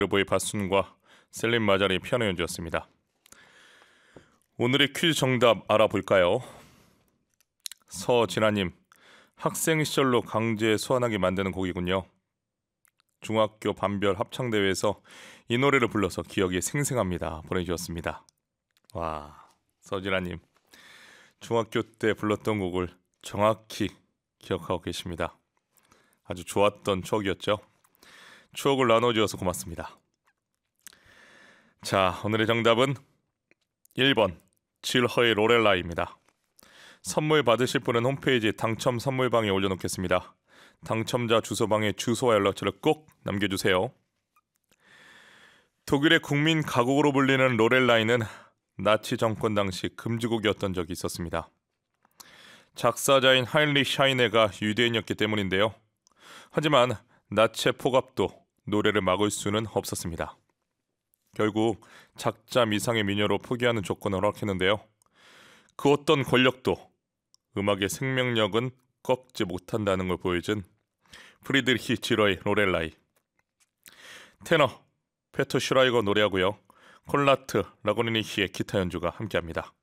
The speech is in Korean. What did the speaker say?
르보의 바순과 셀린 마자리 피아노 연주였습니다. 오늘의 퀴즈 정답 알아볼까요? 서진아님, 학생 시절로 강제 소환하게 만드는 곡이군요. 중학교 반별 합창대회에서 이 노래를 불러서 기억이 생생합니다. 보내주셨습니다. 와, 서진아님, 중학교 때 불렀던 곡을 정확히 기억하고 계십니다. 아주 좋았던 추억이었죠. 추억을 나눠주셔서 고맙습니다. 자, 오늘의 정답은 1번 질허의 로렐라입니다. 선물 받으실 분은 홈페이지 당첨 선물방에 올려놓겠습니다. 당첨자 주소방에 주소와 연락처를 꼭 남겨주세요. 독일의 국민 가곡으로 불리는 로렐라이는 나치 정권 당시 금지곡이었던 적이 있었습니다. 작사자인 하인리히 샤이네가 유대인이었기 때문인데요. 하지만 나치의 폭압도 노래를 막을 수는 없었습니다. 결국 작자 미상의 미녀로 포기하는 조건을 허락했는데요. 그 어떤 권력도 음악의 생명력은 꺾지 못한다는 걸 보여준 프리드리히 지러의 로렐라이. 테너 페터 슈라이거 노래하고요. 콘라트 라고니니히의 기타 연주가 함께합니다.